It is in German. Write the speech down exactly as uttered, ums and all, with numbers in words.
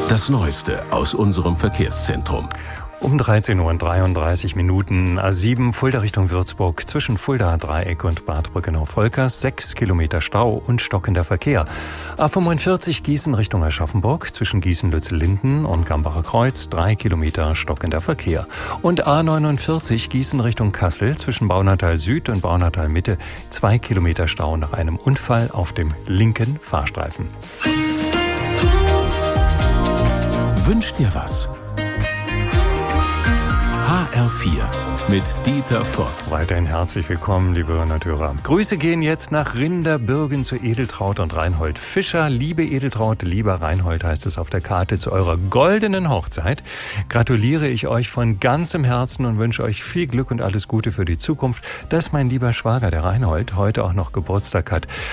Das Neueste aus unserem Verkehrszentrum. Um dreizehn Uhr dreiunddreißig Minuten, A sieben, Fulda Richtung Würzburg, zwischen Fulda Dreieck und Bad Brückenau-Volkers, sechs Kilometer Stau und stockender Verkehr. A fünfundvierzig, Gießen Richtung Aschaffenburg, zwischen Gießen-Lützel-Linden und Gambacher Kreuz, drei Kilometer stockender Verkehr. Und A neunundvierzig, Gießen Richtung Kassel, zwischen Baunatal Süd und Baunatal Mitte, zwei Kilometer Stau nach einem Unfall auf dem linken Fahrstreifen. Wünsch dir was? H R vier mit Dieter Voss. Weiterhin herzlich willkommen, liebe Hörer. Grüße gehen jetzt nach Rinderbürgen zu Edeltraud und Reinhold Fischer. Liebe Edeltraud, lieber Reinhold, heißt es auf der Karte, zu eurer goldenen Hochzeit gratuliere ich euch von ganzem Herzen und wünsche euch viel Glück und alles Gute für die Zukunft, dass mein lieber Schwager, der Reinhold, heute auch noch Geburtstag hat.